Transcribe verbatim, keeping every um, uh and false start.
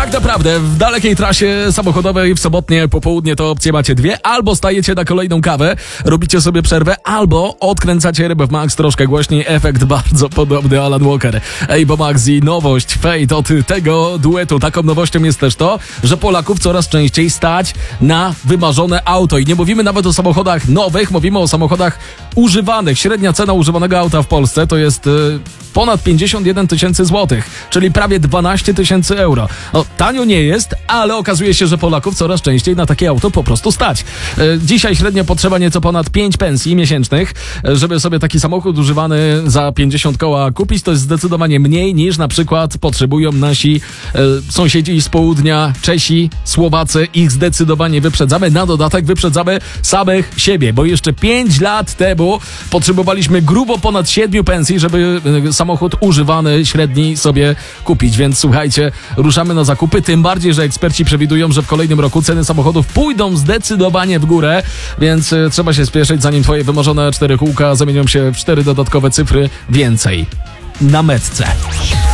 Tak naprawdę w dalekiej trasie samochodowej w sobotnie popołudnie to opcje macie dwie. Albo stajecie na kolejną kawę, robicie sobie przerwę, albo odkręcacie rybę w Max troszkę głośniej. Efekt bardzo podobny Alan Walker. Ej, bo Max i nowość, Fate od tego duetu. Taką nowością jest też to, że Polaków coraz częściej stać na wymarzone auto. I nie mówimy nawet o samochodach nowych, mówimy o samochodach używanych. Średnia cena używanego auta w Polsce to jest yy, ponad pięćdziesiąt jeden tysięcy złotych, czyli prawie dwanaście tysięcy euro. No, tanio nie jest, ale okazuje się, że Polaków coraz częściej na takie auto po prostu stać. Yy, dzisiaj średnio potrzeba nieco ponad pięć pensji miesięcznych, yy, żeby sobie taki samochód używany za pięćdziesiąt koła kupić. To jest zdecydowanie mniej niż na przykład potrzebują nasi yy, sąsiedzi z południa, Czesi, Słowacy. Ich zdecydowanie wyprzedzamy. Na dodatek wyprzedzamy samych siebie, bo jeszcze pięć lat temu potrzebowaliśmy grubo ponad siedmiu pensji, żeby samochód używany średni sobie kupić. Więc słuchajcie, ruszamy na zakupy, tym bardziej, że eksperci przewidują, że w kolejnym roku ceny samochodów pójdą zdecydowanie w górę, więc y, trzeba się spieszyć, zanim twoje wymarzone cztery kółka zamienią się w cztery dodatkowe cyfry więcej na metce.